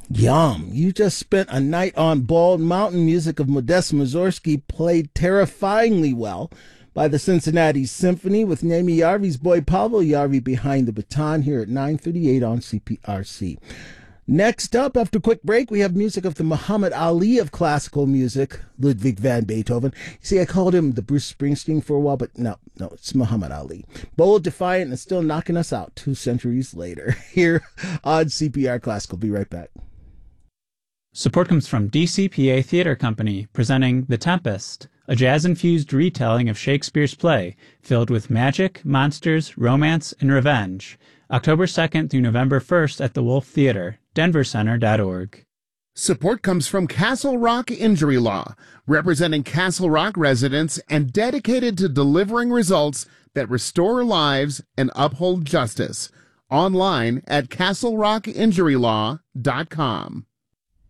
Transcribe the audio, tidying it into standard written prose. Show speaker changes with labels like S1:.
S1: Yum. You just spent a night on Bald Mountain. Music of Modest Mussorgsky played terrifyingly well by the Cincinnati Symphony with Naomi Yarvi's boy Pablo Yarvi behind the baton here at 9:38 on CPRC. Next up, after a quick break, we have music of the Muhammad Ali of classical music, Ludwig van Beethoven. You see, I called him the Bruce Springsteen for a while, but no, it's Muhammad Ali. Bold, defiant, and still knocking us out 2 centuries later here on CPR Classical. Be right back.
S2: Support comes from DCPA Theater Company, presenting The Tempest, a jazz-infused retelling of Shakespeare's play, filled with magic, monsters, romance, and revenge. October 2nd through November 1st at the Wolf Theater, denvercenter.org.
S3: Support comes from Castle Rock Injury Law, representing Castle Rock residents and dedicated to delivering results that restore lives and uphold justice. Online at castlerockinjurylaw.com.